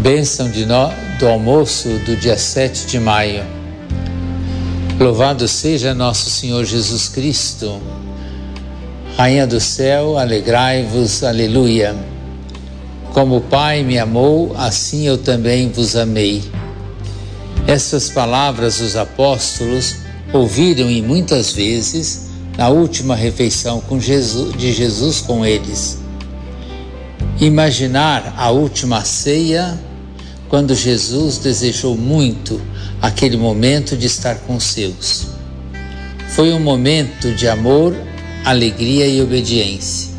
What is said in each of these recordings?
Bênção do almoço do dia 7 de maio. Louvado seja nosso Senhor Jesus Cristo. Rainha do céu, alegrai-vos, aleluia. Como o Pai me amou, assim eu também vos amei. Essas palavras os apóstolos ouviram e muitas vezes na última refeição de Jesus com eles. Imaginar a última ceia, quando Jesus desejou muito aquele momento de estar com os seus. Foi um momento de amor, alegria e obediência.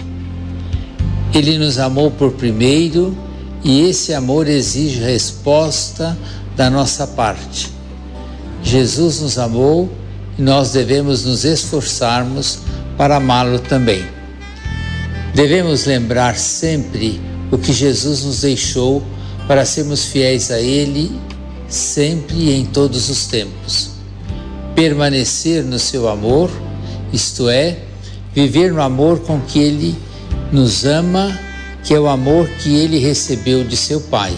Ele nos amou por primeiro e esse amor exige resposta da nossa parte. Jesus nos amou e nós devemos nos esforçarmos para amá-lo também. Devemos lembrar sempre o que Jesus nos deixou para sermos fiéis a Ele sempre e em todos os tempos. Permanecer no seu amor, isto é, viver no amor com que Ele nos ama, que é o amor que Ele recebeu de seu Pai.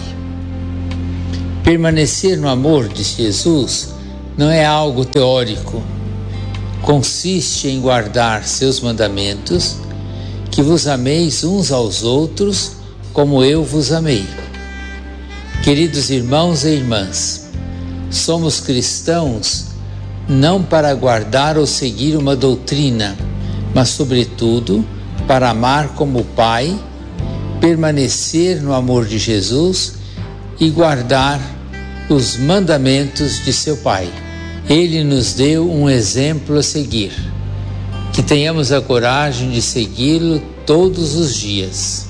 Permanecer no amor de Jesus não é algo teórico. Consiste em guardar seus mandamentos, que vos ameis uns aos outros como eu vos amei. Queridos irmãos e irmãs, somos cristãos não para guardar ou seguir uma doutrina, mas sobretudo para amar como o Pai, permanecer no amor de Jesus e guardar os mandamentos de seu Pai. Ele nos deu um exemplo a seguir, que tenhamos a coragem de segui-lo todos os dias.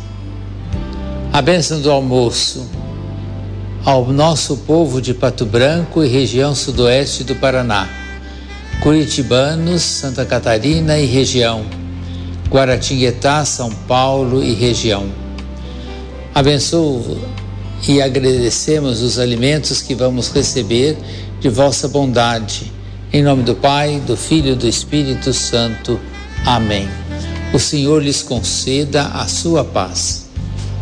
A bênção do almoço ao nosso povo de Pato Branco e região sudoeste do Paraná, curitibanos, Santa Catarina e região, Guaratinguetá, São Paulo e região. Abençoo e agradecemos os alimentos que vamos receber de vossa bondade. Em nome do Pai, do Filho e do Espírito Santo. Amém. O Senhor lhes conceda a sua paz.